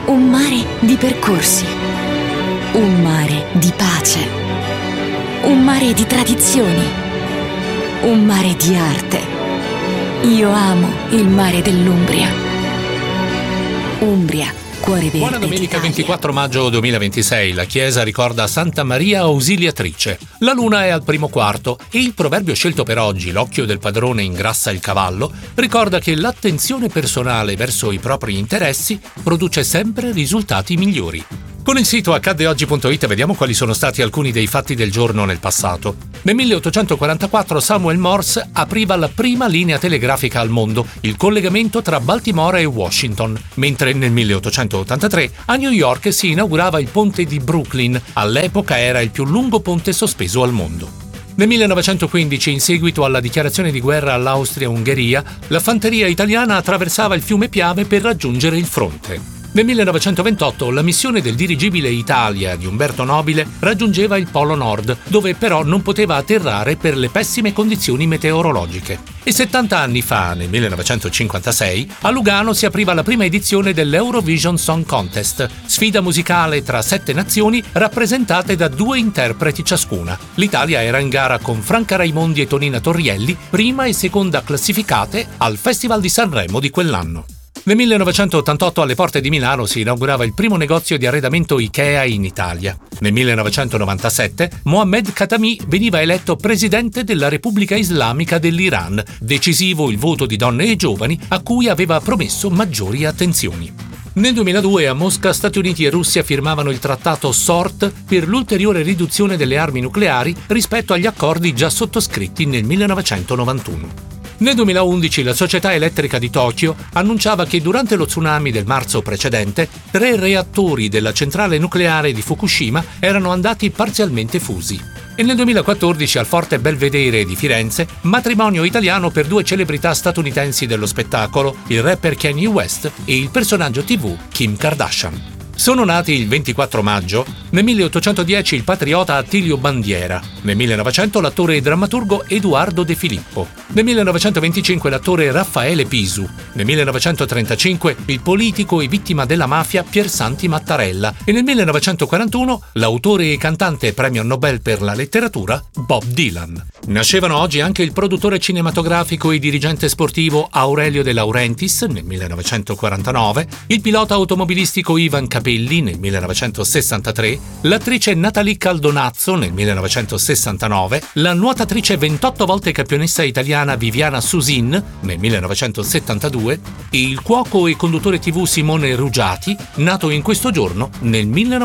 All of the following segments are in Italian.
Un mare di percorsi, un mare di pace, un mare di tradizioni, un mare di arte. Io amo il mare dell'Umbria. Umbria, cuore verde. Buona domenica 24 maggio 2026. La chiesa ricorda Santa Maria Ausiliatrice. La luna è al primo quarto e il proverbio scelto per oggi, l'occhio del padrone ingrassa il cavallo, ricorda che l'attenzione personale verso i propri interessi produce sempre risultati migliori. Con il sito accaddeoggi.it vediamo quali sono stati alcuni dei fatti del giorno nel passato. Nel 1844 Samuel Morse apriva la prima linea telegrafica al mondo, il collegamento tra Baltimora e Washington, mentre nel 1883 a New York si inaugurava il ponte di Brooklyn, all'epoca era il più lungo ponte sospeso al mondo. Nel 1915, in seguito alla dichiarazione di guerra all'Austria-Ungheria, la fanteria italiana attraversava il fiume Piave per raggiungere il fronte. Nel 1928 la missione del dirigibile Italia di Umberto Nobile raggiungeva il Polo Nord, dove però non poteva atterrare per le pessime condizioni meteorologiche. E 70 anni fa, nel 1956, a Lugano si apriva la prima edizione dell'Eurovision Song Contest, sfida musicale tra 7 nazioni rappresentate da 2 interpreti ciascuna. L'Italia era in gara con Franca Raimondi e Tonina Torrielli, prima e seconda classificate al Festival di Sanremo di quell'anno. Nel 1988 alle porte di Milano si inaugurava il primo negozio di arredamento Ikea in Italia. Nel 1997 Mohammed Khatami veniva eletto presidente della Repubblica Islamica dell'Iran, decisivo il voto di donne e giovani a cui aveva promesso maggiori attenzioni. Nel 2002 a Mosca Stati Uniti e Russia firmavano il trattato SORT per l'ulteriore riduzione delle armi nucleari rispetto agli accordi già sottoscritti nel 1991. Nel 2011 la società elettrica di Tokyo annunciava che durante lo tsunami del marzo precedente 3 reattori della centrale nucleare di Fukushima erano andati parzialmente fusi. E nel 2014 al Forte Belvedere di Firenze, matrimonio italiano per 2 celebrità statunitensi dello spettacolo, il rapper Kanye West e il personaggio TV Kim Kardashian. Sono nati il 24 maggio, nel 1810 il patriota Attilio Bandiera, nel 1900 l'attore e drammaturgo Edoardo De Filippo, nel 1925 l'attore Raffaele Pisu, nel 1935 il politico e vittima della mafia Piersanti Mattarella e nel 1941 l'autore e cantante premio Nobel per la letteratura Bob Dylan. Nascevano oggi anche il produttore cinematografico e dirigente sportivo Aurelio De Laurentiis nel 1949, il pilota automobilistico Ivan Capelli nel 1963, l'attrice Natalie Caldonazzo nel 1969, la nuotatrice 28 volte campionessa italiana Viviana Susin nel 1972 e il cuoco e conduttore TV Simone Ruggiati, nato in questo giorno nel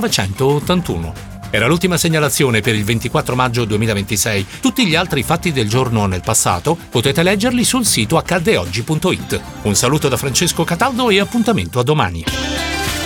1981. Era l'ultima segnalazione per il 24 maggio 2026. Tutti gli altri fatti del giorno nel passato potete leggerli sul sito accaddeoggi.it. Un saluto da Francesco Cataldo e appuntamento a domani.